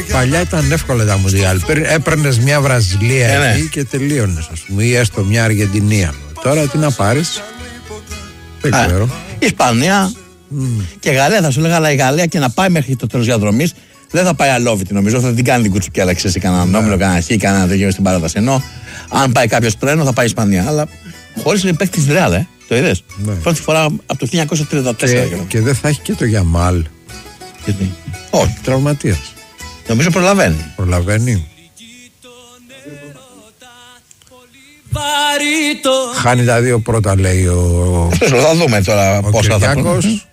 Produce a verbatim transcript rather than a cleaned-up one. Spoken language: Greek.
Παλιά ήταν εύκολα τα Μουντιάλ. Έπαιρνες μια Βραζιλία ε, ναι. εκεί και τελείωνες, ας πούμε, ή έστω μια Αργεντινία. Τώρα τι να πάρεις, δεν Α, ξέρω. Ισπανία mm. και Γαλλία, θα σου λέγα, αλλά η Γαλλία και να πάει μέχρι το τέλος διαδρομής δεν θα πάει αλόβητη, νομίζω. Θα την κάνει την κουτσουκιάλα, ξέρεις, κανέναν νόμιλο, κανένα χ, κανένα τέτοιο στην παράταση. Ενώ αν πάει κάποιος τρένο θα πάει η Ισπανία. Αλλά χωρίς την παίκτη της Ρεάλ, ε, το είδες. Ναι. Πρώτη φορά από το χίλια εννιακόσια τριάντα τέσσερα. Και, και δεν θα έχει και το Γιαμάλ. Γιατί? Όχι. Τραυματίας. Νομίζω προλαβαίνει. Προλαβαίνει. Χάνει τα δύο πρώτα, λέει ο. Θα δούμε τώρα πόσα θα προλαβαίνει.